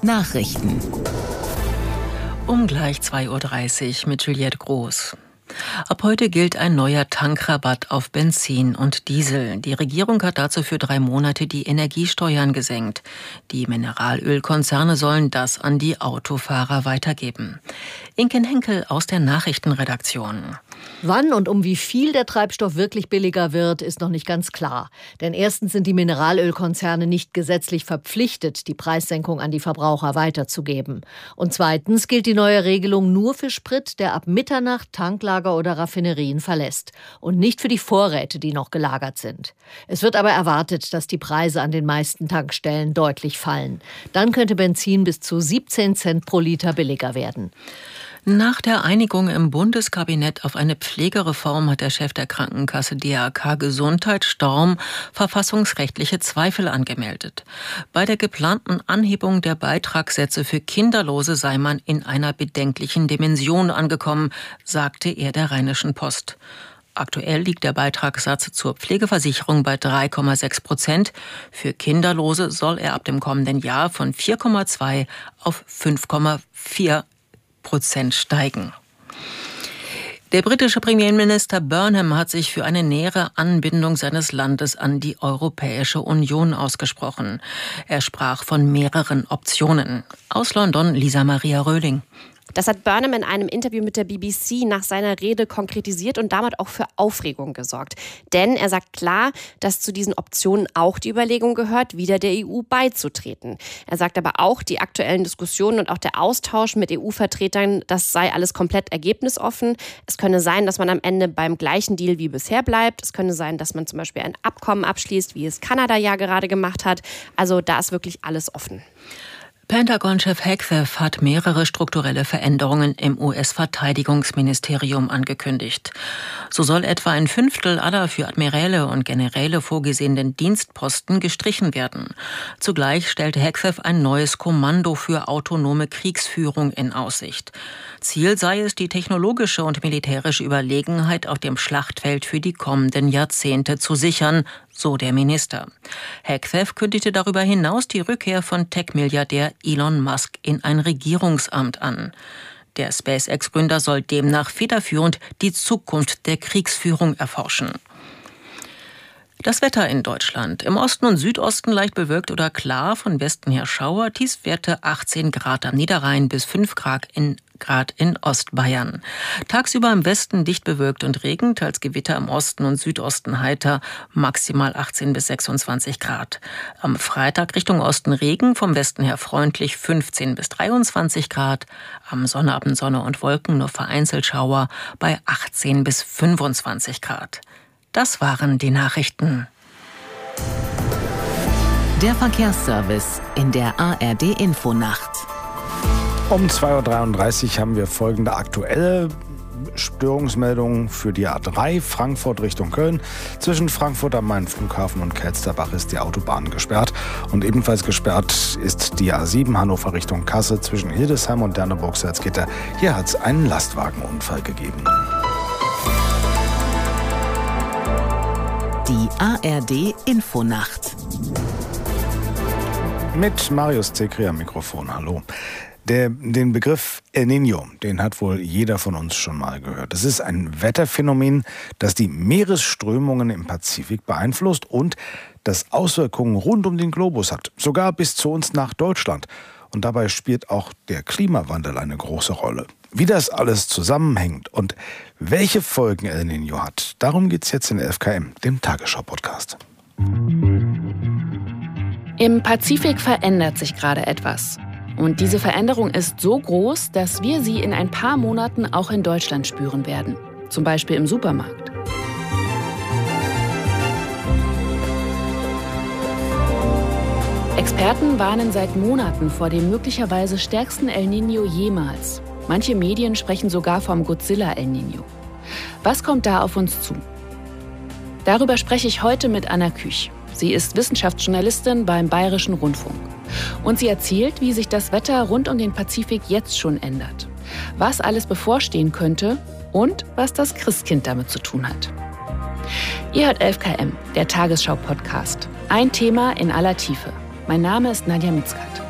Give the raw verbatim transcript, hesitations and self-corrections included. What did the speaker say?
Nachrichten. Um gleich zwei Uhr dreißig mit Juliette Groß. Ab heute gilt ein neuer Tankrabatt auf Benzin und Diesel. Die Regierung hat dazu für drei Monate die Energiesteuern gesenkt. Die Mineralölkonzerne sollen das an die Autofahrer weitergeben. Inken Henkel aus der Nachrichtenredaktion. Wann und um wie viel der Treibstoff wirklich billiger wird, ist noch nicht ganz klar. Denn erstens sind die Mineralölkonzerne nicht gesetzlich verpflichtet, die Preissenkung an die Verbraucher weiterzugeben. Und zweitens gilt die neue Regelung nur für Sprit, der ab Mitternacht Tanklager oder Raffinerien verlässt. Und nicht für die Vorräte, die noch gelagert sind. Es wird aber erwartet, dass die Preise an den meisten Tankstellen deutlich fallen. Dann könnte Benzin bis zu siebzehn Cent pro Liter billiger werden. Nach der Einigung im Bundeskabinett auf eine Pflegereform hat der Chef der Krankenkasse D A K Gesundheit Storm verfassungsrechtliche Zweifel angemeldet. Bei der geplanten Anhebung der Beitragssätze für Kinderlose sei man in einer bedenklichen Dimension angekommen, sagte er der Rheinischen Post. Aktuell liegt der Beitragssatz zur Pflegeversicherung bei drei Komma sechs Prozent. Für Kinderlose soll er ab dem kommenden Jahr von vier Komma zwei auf fünf Komma vier Prozent steigen. Der britische Premierminister Burnham hat sich für eine nähere Anbindung seines Landes an die Europäische Union ausgesprochen. Er sprach von mehreren Optionen. Aus London, Lisa Maria Röhling. Das hat Burnham in einem Interview mit der B B C nach seiner Rede konkretisiert und damit auch für Aufregung gesorgt. Denn er sagt klar, dass zu diesen Optionen auch die Überlegung gehört, wieder der E U beizutreten. Er sagt aber auch, die aktuellen Diskussionen und auch der Austausch mit E U-Vertretern, das sei alles komplett ergebnisoffen. Es könne sein, dass man am Ende beim gleichen Deal wie bisher bleibt. Es könne sein, dass man zum Beispiel ein Abkommen abschließt, wie es Kanada ja gerade gemacht hat. Also da ist wirklich alles offen. Pentagon-Chef Hegseth hat mehrere strukturelle Veränderungen im U S-Verteidigungsministerium angekündigt. So soll etwa ein Fünftel aller für Admiräle und Generäle vorgesehenen Dienstposten gestrichen werden. Zugleich stellte Hegseth ein neues Kommando für autonome Kriegsführung in Aussicht. Ziel sei es, die technologische und militärische Überlegenheit auf dem Schlachtfeld für die kommenden Jahrzehnte zu sichern, so der Minister. Hegseth kündigte darüber hinaus die Rückkehr von Tech-Milliardär Elon Musk in ein Regierungsamt an. Der SpaceX-Gründer soll demnach federführend die Zukunft der Kriegsführung erforschen. Das Wetter in Deutschland. Im Osten und Südosten leicht bewölkt oder klar, von Westen her Schauer, Tiefstwerte achtzehn Grad am Niederrhein bis fünf Grad in Grad in Ostbayern. Tagsüber im Westen dicht bewölkt und Regen, teils Gewitter im Osten und Südosten heiter, maximal achtzehn bis sechsundzwanzig Grad. Am Freitag Richtung Osten Regen, vom Westen her freundlich fünfzehn bis dreiundzwanzig Grad. Am Sonnabend Sonne und Wolken, nur vereinzelt Schauer bei achtzehn bis fünfundzwanzig Grad. Das waren die Nachrichten. Der Verkehrsservice in der A R D-Infonacht. Um zwei Uhr dreiunddreißig haben wir folgende aktuelle Störungsmeldungen für die A drei Frankfurt Richtung Köln. Zwischen Frankfurt am Main Flughafen und Kelsterbach ist die Autobahn gesperrt. Und ebenfalls gesperrt ist die A sieben Hannover Richtung Kassel zwischen Hildesheim und Derneburg-Salzgitter. Hier hat es einen Lastwagenunfall gegeben. Die A R D-Infonacht. Mit Marius Zekri am Mikrofon. Hallo. Der, den Begriff El Niño, den hat wohl jeder von uns schon mal gehört. Das ist ein Wetterphänomen, das die Meeresströmungen im Pazifik beeinflusst und das Auswirkungen rund um den Globus hat, sogar bis zu uns nach Deutschland. Und dabei spielt auch der Klimawandel eine große Rolle. Wie das alles zusammenhängt und welche Folgen El Niño hat, darum geht es jetzt in elf K M, dem Tagesschau-Podcast. Im Pazifik verändert sich gerade etwas. Und diese Veränderung ist so groß, dass wir sie in ein paar Monaten auch in Deutschland spüren werden. Zum Beispiel im Supermarkt. Experten warnen seit Monaten vor dem möglicherweise stärksten El Niño jemals. Manche Medien sprechen sogar vom Godzilla-El Niño. Was kommt da auf uns zu? Darüber spreche ich heute mit Anna Küch. Sie ist Wissenschaftsjournalistin beim Bayerischen Rundfunk. Und sie erzählt, wie sich das Wetter rund um den Pazifik jetzt schon ändert. Was alles bevorstehen könnte und was das Christkind damit zu tun hat. Ihr hört elf K M, der Tagesschau-Podcast. Ein Thema in aller Tiefe. Mein Name ist Nadja Mitzkat.